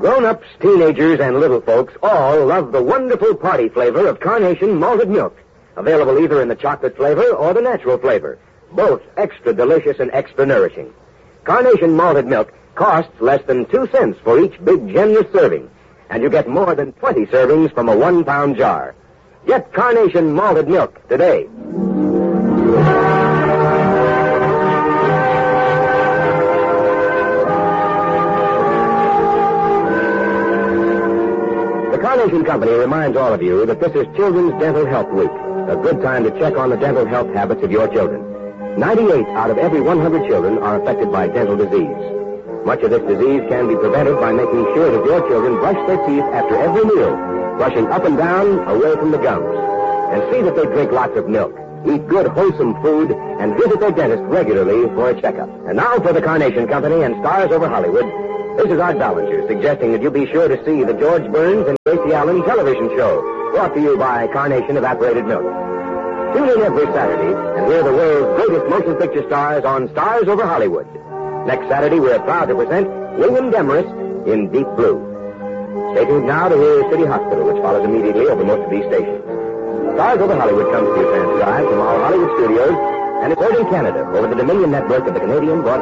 Grown-ups, teenagers, and little folks all love the wonderful party flavor of Carnation malted milk. Available either in the chocolate flavor or the natural flavor. Both extra delicious and extra nourishing. Carnation malted milk costs less than 2 cents for each big, generous serving. And you get more than 20 servings from a 1-pound jar. Get Carnation malted milk today. The Carnation Company reminds all of you that this is Children's Dental Health Week, a good time to check on the dental health habits of your children. 98 out of every 100 children are affected by dental disease. Much of this disease can be prevented by making sure that your children brush their teeth after every meal, brushing up and down away from the gums. And see that they drink lots of milk, eat good, wholesome food, and visit their dentist regularly for a checkup. And now for the Carnation Company and Stars Over Hollywood, this is Art Ballinger suggesting that you be sure to see the George Burns and Gracie Allen television show, brought to you by Carnation Evaporated Milk. Tune in every Saturday and hear the world's greatest motion picture stars on Stars Over Hollywood. Next Saturday, we're proud to present William Demarest in Deep Blue. Stay tuned now to hear City Hospital, which follows immediately over most of these stations. Stars Over Hollywood comes to you transcribed from our Hollywood studios, and it's heard in Canada over the Dominion Network of the Canadian Broadcasting